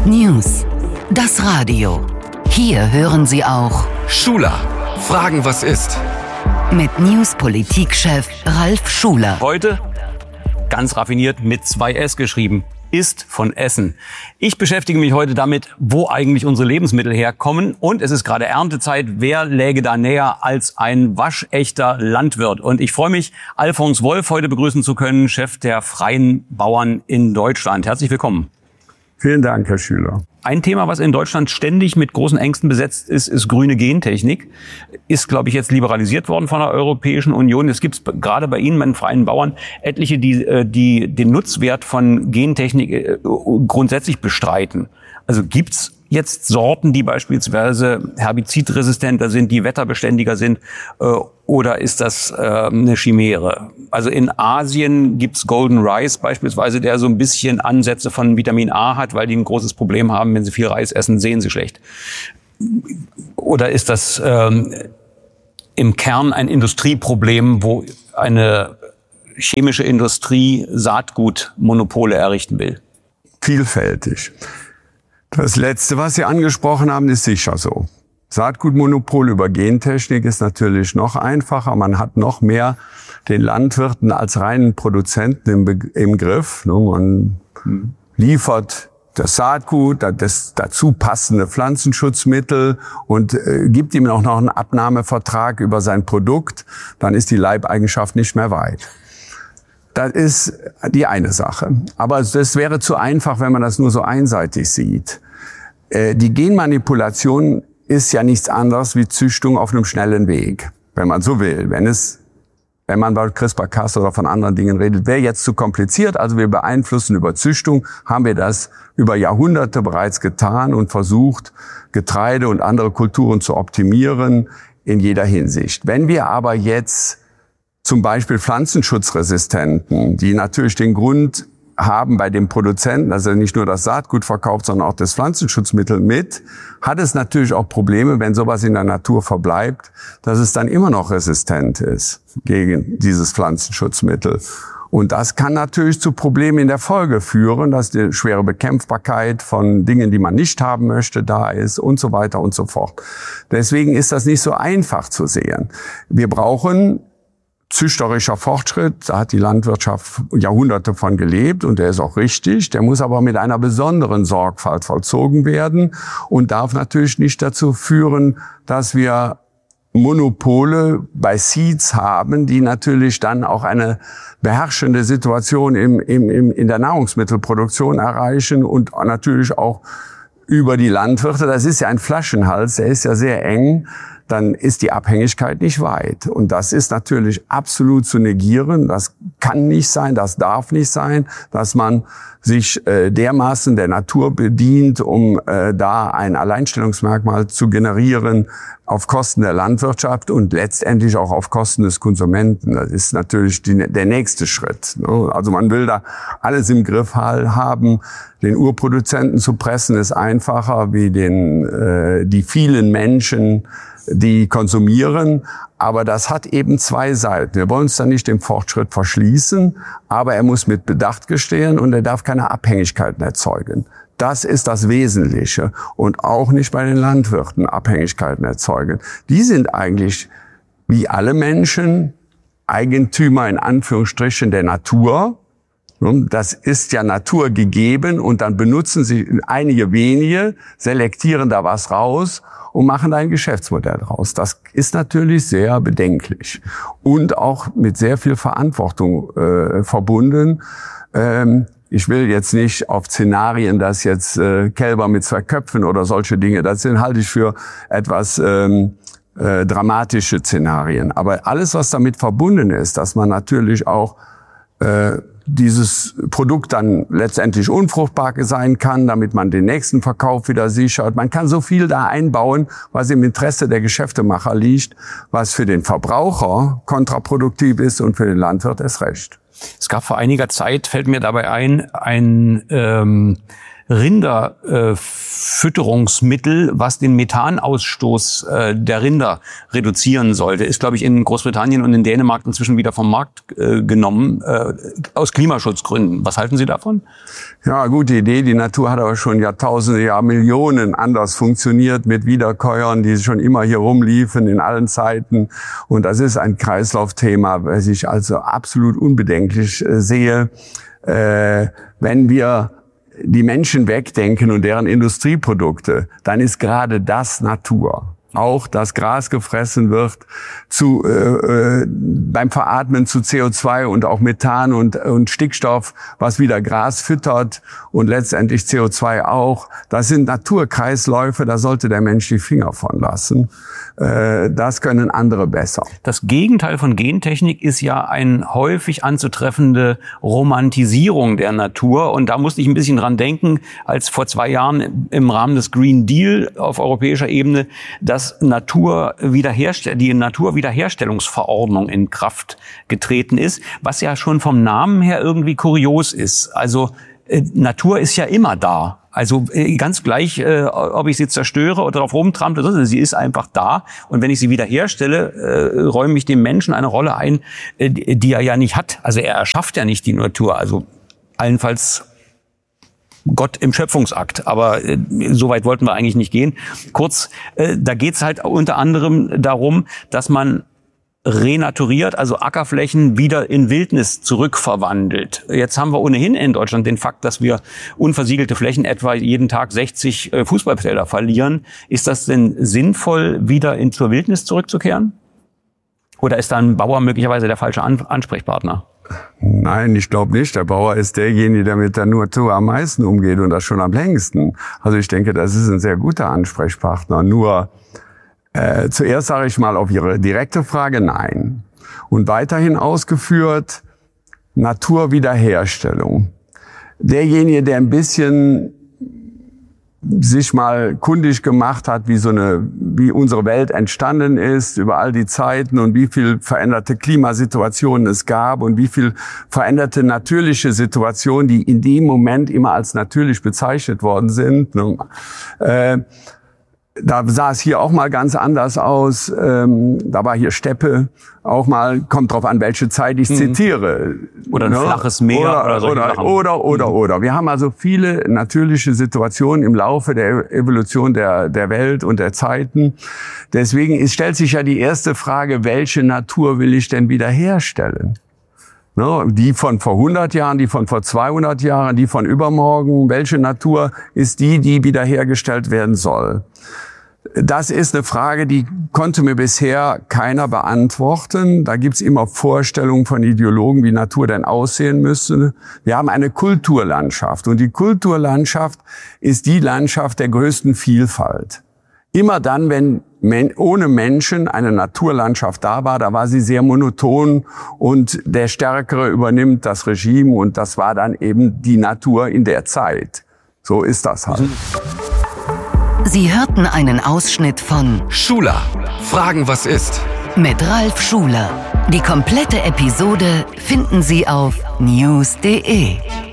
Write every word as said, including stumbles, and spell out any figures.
News. Das Radio. Hier hören Sie auch Schuler. Fragen, was ist? Mit News-Politikchef Ralf Schuler. Heute ganz raffiniert mit zwei S geschrieben. Ist von Essen. Ich beschäftige mich heute damit, wo eigentlich unsere Lebensmittel herkommen. Und es ist gerade Erntezeit. Wer läge da näher als ein waschechter Landwirt? Und ich freue mich, Alfons Wolf heute begrüßen zu können, Chef der Freien Bauern in Deutschland. Herzlich willkommen. Vielen Dank, Herr Schüler. Ein Thema, was in Deutschland ständig mit großen Ängsten besetzt ist, ist grüne Gentechnik. Ist, glaube ich, jetzt liberalisiert worden von der Europäischen Union. Es gibt gerade bei Ihnen, bei den Freien Bauern, etliche, die, die den Nutzwert von Gentechnik grundsätzlich bestreiten. Also gibt's jetzt Sorten, die beispielsweise herbizidresistenter sind, die wetterbeständiger sind, oder ist das eine Chimäre? Also in Asien gibt's Golden Rice beispielsweise, der so ein bisschen Ansätze von Vitamin A hat, weil die ein großes Problem haben, wenn sie viel Reis essen, sehen sie schlecht. Oder ist das ähm, im Kern ein Industrieproblem, wo eine chemische Industrie Saatgutmonopole errichten will? Vielfältig. Das Letzte, was Sie angesprochen haben, ist sicher so. Saatgutmonopol über Gentechnik ist natürlich noch einfacher. Man hat noch mehr den Landwirten als reinen Produzenten im, Be- im Griff. Man liefert das Saatgut, das dazu passende Pflanzenschutzmittel und äh, gibt ihm auch noch einen Abnahmevertrag über sein Produkt. Dann ist die Leibeigenschaft nicht mehr weit. Das ist die eine Sache. Aber das wäre zu einfach, wenn man das nur so einseitig sieht. Die Genmanipulation ist ja nichts anderes wie Züchtung auf einem schnellen Weg, wenn man so will. Wenn es, wenn man bei CRISPR-Cas oder von anderen Dingen redet, wäre jetzt zu kompliziert. Also wir beeinflussen über Züchtung, haben wir das über Jahrhunderte bereits getan und versucht, Getreide und andere Kulturen zu optimieren in jeder Hinsicht. Wenn wir aber jetzt zum Beispiel Pflanzenschutzresistenten, die natürlich den Grund haben bei dem Produzenten, dass er nicht nur das Saatgut verkauft, sondern auch das Pflanzenschutzmittel mit, hat es natürlich auch Probleme, wenn sowas in der Natur verbleibt, dass es dann immer noch resistent ist gegen dieses Pflanzenschutzmittel. Und das kann natürlich zu Problemen in der Folge führen, dass die schwere Bekämpfbarkeit von Dingen, die man nicht haben möchte, da ist und so weiter und so fort. Deswegen ist das nicht so einfach zu sehen. Wir brauchen züchterischer Fortschritt, da hat die Landwirtschaft Jahrhunderte von gelebt und der ist auch richtig. Der muss aber mit einer besonderen Sorgfalt vollzogen werden und darf natürlich nicht dazu führen, dass wir Monopole bei Seeds haben, die natürlich dann auch eine beherrschende Situation im, im, im, in der Nahrungsmittelproduktion erreichen und natürlich auch über die Landwirte. Das ist ja ein Flaschenhals, der ist ja sehr eng. Dann ist die Abhängigkeit nicht weit. Und das ist natürlich absolut zu negieren. Das kann nicht sein, das darf nicht sein, dass man sich äh, dermaßen der Natur bedient, um äh, da ein Alleinstellungsmerkmal zu generieren auf Kosten der Landwirtschaft und letztendlich auch auf Kosten des Konsumenten. Das ist natürlich die, der nächste Schritt. Ne? Also man will da alles im Griff haben. Den Urproduzenten zu pressen ist einfacher wie den äh, die vielen Menschen, die konsumieren, aber das hat eben zwei Seiten. Wir wollen uns da nicht dem Fortschritt verschließen, aber er muss mit Bedacht gestehen und er darf keine Abhängigkeiten erzeugen. Das ist das Wesentliche und auch nicht bei den Landwirten Abhängigkeiten erzeugen. Die sind eigentlich, wie alle Menschen, Eigentümer in Anführungsstrichen der Natur. Das ist ja Natur gegeben und dann benutzen sie einige wenige, selektieren da was raus und machen da ein Geschäftsmodell draus. Das ist natürlich sehr bedenklich und auch mit sehr viel Verantwortung äh, verbunden. Ähm, ich will jetzt nicht auf Szenarien, dass jetzt äh, Kälber mit zwei Köpfen oder solche Dinge, das sind halte ich für etwas ähm, äh, dramatische Szenarien. Aber alles, was damit verbunden ist, dass man natürlich auch äh, dieses Produkt dann letztendlich unfruchtbar sein kann, damit man den nächsten Verkauf wieder sichert. Man kann so viel da einbauen, was im Interesse der Geschäftemacher liegt, was für den Verbraucher kontraproduktiv ist und für den Landwirt erst recht. Es gab vor einiger Zeit, fällt mir dabei ein, ein ähm, Rinderfütterungsmittel, äh, was den Methanausstoß äh, der Rinder reduzieren sollte, ist, glaube ich, in Großbritannien und in Dänemark inzwischen wieder vom Markt äh, genommen, äh, aus Klimaschutzgründen. Was halten Sie davon? Ja, gute Idee. Die Natur hat aber schon Jahrtausende, ja Millionen anders funktioniert mit Wiederkäuern, die schon immer hier rumliefen in allen Zeiten. Und das ist ein Kreislaufthema, was ich also absolut unbedenklich äh, sehe. Äh, wenn wir die Menschen wegdenken und deren Industrieprodukte, dann ist gerade das Natur. Auch, dass Gras gefressen wird, zu, äh, beim Veratmen zu C O zwei und auch Methan und, und Stickstoff, was wieder Gras füttert und letztendlich C O zwei auch. Das sind Naturkreisläufe, da sollte der Mensch die Finger von lassen. Äh, das können andere besser. Das Gegenteil von Gentechnik ist ja eine häufig anzutreffende Romantisierung der Natur. Und da musste ich ein bisschen dran denken, als vor zwei Jahren im Rahmen des Green Deal auf europäischer Ebene das Natur wiederherstell- die Naturwiederherstellungsverordnung in Kraft getreten ist, was ja schon vom Namen her irgendwie kurios ist. Also äh, Natur ist ja immer da. Also äh, ganz gleich, äh, ob ich sie zerstöre oder darauf rumtrample, sie ist einfach da. Und wenn ich sie wiederherstelle, äh, räume ich dem Menschen eine Rolle ein, äh, die er ja nicht hat. Also er erschafft ja nicht die Natur. Also allenfalls Gott im Schöpfungsakt, aber äh, so weit wollten wir eigentlich nicht gehen. Kurz, äh, da geht's halt unter anderem darum, dass man renaturiert, also Ackerflächen wieder in Wildnis zurückverwandelt. Jetzt haben wir ohnehin in Deutschland den Fakt, dass wir unversiegelte Flächen etwa jeden Tag sechzig äh, Fußballfelder verlieren. Ist das denn sinnvoll, wieder in zur Wildnis zurückzukehren? Oder ist da ein Bauer möglicherweise der falsche An- Ansprechpartner? Nein, ich glaube nicht. Der Bauer ist derjenige, der mit der Natur am meisten umgeht und das schon am längsten. Also ich denke, das ist ein sehr guter Ansprechpartner. Nur äh, zuerst sage ich mal auf Ihre direkte Frage nein. Und weiterhin ausgeführt, Naturwiederherstellung. Derjenige, der ein bisschen sich mal kundig gemacht hat, wie so eine, wie unsere Welt entstanden ist, über all die Zeiten und wie viel veränderte Klimasituationen es gab und wie viel veränderte natürliche Situationen, die in dem Moment immer als natürlich bezeichnet worden sind. Äh, Da sah es hier auch mal ganz anders aus. Ähm, da war hier Steppe auch mal, kommt drauf an, welche Zeit ich zitiere. Oder ein ne? flaches Meer oder oder solche oder, Sachen. oder, oder, oder. Wir haben also viele natürliche Situationen im Laufe der Evolution der, der Welt und der Zeiten. Deswegen ist, stellt sich ja die erste Frage, welche Natur will ich denn wiederherstellen? Ne? Die von vor hundert Jahren, die von vor zweihundert Jahren, die von übermorgen. Welche Natur ist die, die wiederhergestellt werden soll? Das ist eine Frage, die konnte mir bisher keiner beantworten. Da gibt's immer Vorstellungen von Ideologen, wie Natur denn aussehen müsste. Wir haben eine Kulturlandschaft und die Kulturlandschaft ist die Landschaft der größten Vielfalt. Immer dann, wenn men- ohne Menschen eine Naturlandschaft da war, da war sie sehr monoton und der Stärkere übernimmt das Regime und das war dann eben die Natur in der Zeit. So ist das halt. Sie hörten einen Ausschnitt von Schuler, Fragen was ist? mit Ralf Schuler. Die komplette Episode finden Sie auf news punkt de.